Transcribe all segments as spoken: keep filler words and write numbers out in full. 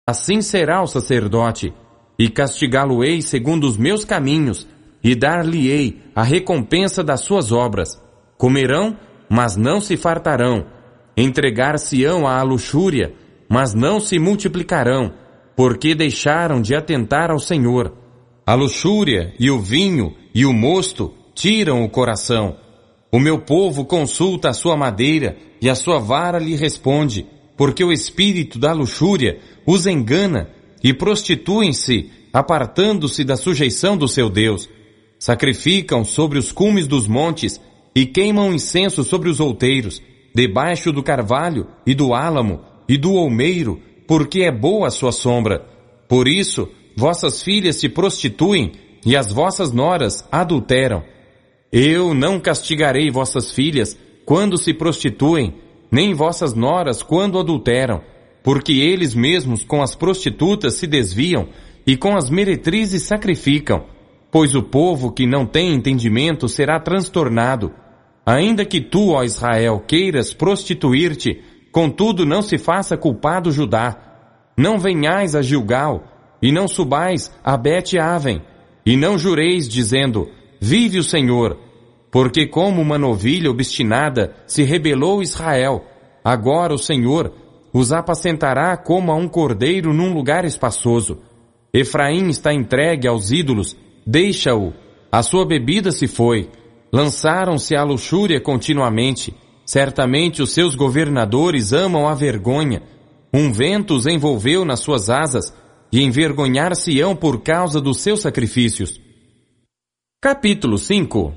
Assim será o sacerdote, e castigá-lo-ei segundo os meus caminhos, e dar-lhe-ei a recompensa das suas obras. Comerão, mas não se fartarão. Entregar-se-ão à luxúria, mas não se multiplicarão, porque deixaram de atentar ao Senhor. A luxúria e o vinho e o mosto tiram o coração. O meu povo consulta a sua madeira, e a sua vara lhe responde, porque o espírito da luxúria os engana, e prostituem-se, apartando-se da sujeição do seu Deus. Sacrificam sobre os cumes dos montes, e queimam incenso sobre os outeiros, debaixo do carvalho, e do álamo, e do olmeiro, porque é boa a sua sombra. Por isso, vossas filhas se prostituem, e as vossas noras adulteram. Eu não castigarei vossas filhas quando se prostituem, nem vossas noras quando adulteram, porque eles mesmos com as prostitutas se desviam, e com as meretrizes sacrificam. Pois o povo que não tem entendimento será transtornado. Ainda que tu, ó Israel, queiras prostituir-te, contudo não se faça culpado Judá. Não venhais a Gilgal, e não subais a Bet-Aven, e não jureis dizendo, vive o Senhor, porque como uma novilha obstinada se rebelou Israel, agora o Senhor os apacentará como a um cordeiro num lugar espaçoso. Efraim está entregue aos ídolos, deixa-o, a sua bebida se foi. Lançaram-se à luxúria continuamente. Certamente os seus governadores amam a vergonha. Um vento os envolveu nas suas asas, e envergonhar-se-ão por causa dos seus sacrifícios. Capítulo cinco.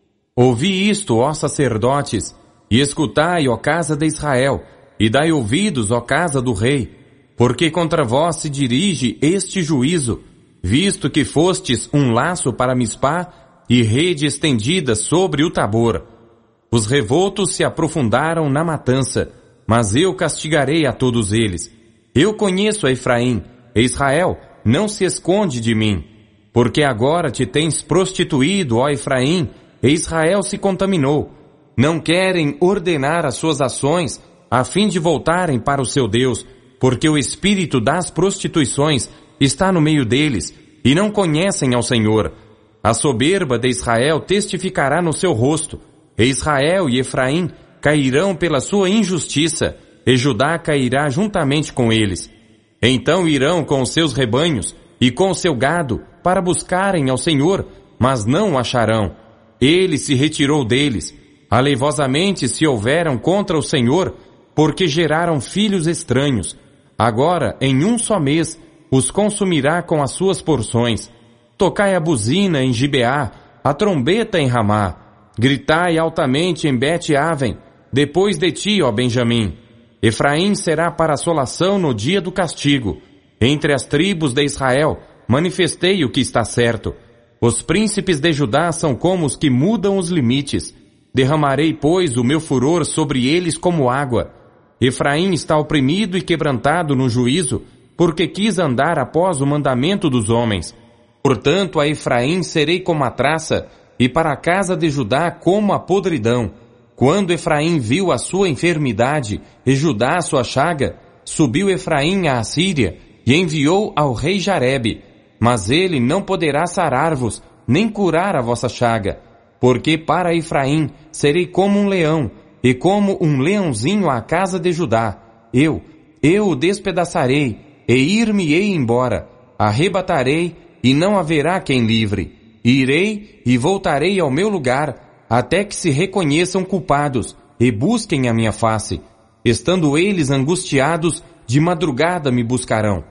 Ouvi isto, ó sacerdotes, e escutai, ó casa de Israel, e dai ouvidos, ó casa do rei, porque contra vós se dirige este juízo, visto que fostes um laço para Mispá e rede estendida sobre o Tabor. Os revoltos se aprofundaram na matança, mas eu castigarei a todos eles. Eu conheço a Efraim, e Israel não se esconde de mim, porque agora te tens prostituído, ó Efraim, e Israel se contaminou. Não querem ordenar as suas ações, a fim de voltarem para o seu Deus, porque o espírito das prostituições está no meio deles, e não conhecem ao Senhor. A soberba de Israel testificará no seu rosto, e Israel e Efraim cairão pela sua injustiça, e Judá cairá juntamente com eles. Então irão com os seus rebanhos e com o seu gado para buscarem ao Senhor, mas não o acharão. Ele se retirou deles. Aleivosamente se houveram contra o Senhor, porque geraram filhos estranhos. Agora, em um só mês, os consumirá com as suas porções. Tocai a buzina em Gibeá, a trombeta em Ramá. Gritai altamente em Bet-Aven, depois de ti, ó Benjamim. Efraim será para assolação no dia do castigo. Entre as tribos de Israel, manifestei o que está certo. Os príncipes de Judá são como os que mudam os limites. Derramarei, pois, o meu furor sobre eles como água. Efraim está oprimido e quebrantado no juízo, porque quis andar após o mandamento dos homens. Portanto, a Efraim serei como a traça, e para a casa de Judá como a podridão. Quando Efraim viu a sua enfermidade e Judá a sua chaga, subiu Efraim à Assíria e enviou ao rei Jarebe. Mas ele não poderá sarar-vos, nem curar a vossa chaga, porque para Efraim serei como um leão, e como um leãozinho à casa de Judá. Eu, eu o despedaçarei, e ir-me-ei embora, arrebatarei, e não haverá quem livre. Irei e voltarei ao meu lugar, até que se reconheçam culpados, e busquem a minha face. Estando eles angustiados, de madrugada me buscarão.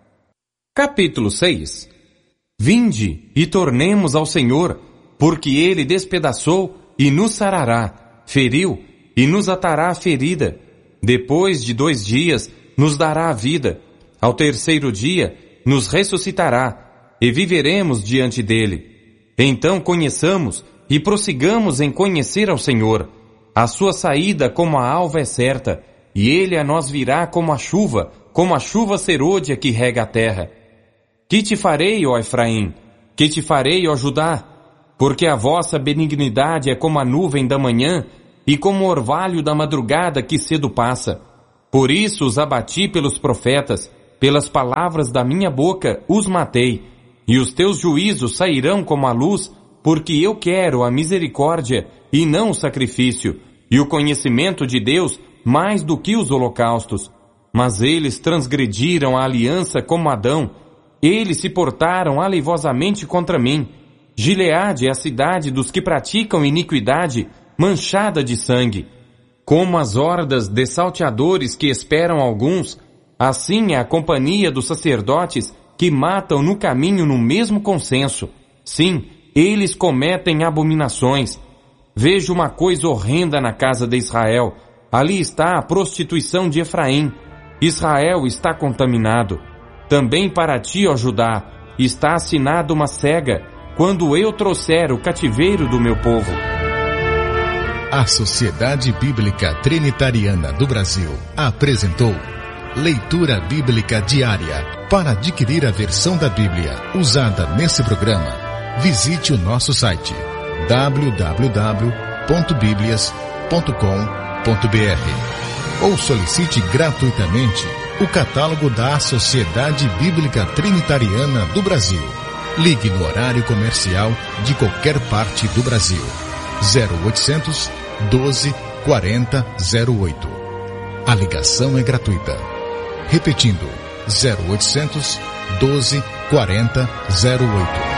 Capítulo seis. Vinde e tornemos ao Senhor, porque Ele despedaçou e nos sarará, feriu e nos atará a ferida. Depois de dois dias nos dará a vida. Ao terceiro dia nos ressuscitará, e viveremos diante dele. Então conheçamos e prossigamos em conhecer ao Senhor. A sua saída como a alva é certa, e Ele a nós virá como a chuva, como a chuva serôdia que rega a terra. Que te farei, ó Efraim? Que te farei, ó Judá? Porque a vossa benignidade é como a nuvem da manhã, e como o orvalho da madrugada que cedo passa. Por isso os abati pelos profetas, pelas palavras da minha boca os matei, e os teus juízos sairão como a luz, porque eu quero a misericórdia e não o sacrifício, e o conhecimento de Deus mais do que os holocaustos. Mas eles transgrediram a aliança como Adão, eles se portaram aleivosamente contra mim. Gileade é a cidade dos que praticam iniquidade, manchada de sangue. Como as hordas de salteadores que esperam alguns, assim é a companhia dos sacerdotes que matam no caminho no mesmo consenso. Sim, eles cometem abominações. Vejo uma coisa horrenda na casa de Israel. Ali está a prostituição de Efraim. Israel está contaminado. Também para ti, ó Judá, está assinada uma cega, quando eu trouxer o cativeiro do meu povo. A Sociedade Bíblica Trinitariana do Brasil apresentou Leitura Bíblica Diária. Para adquirir a versão da Bíblia usada nesse programa, visite o nosso site w w w ponto biblias ponto com ponto b r ou solicite gratuitamente o catálogo da Sociedade Bíblica Trinitariana do Brasil. Ligue no horário comercial de qualquer parte do Brasil. zero oitocentos, doze, quarenta, zero oito. A ligação é gratuita. Repetindo, zero oitocentos, doze, quarenta, zero oito.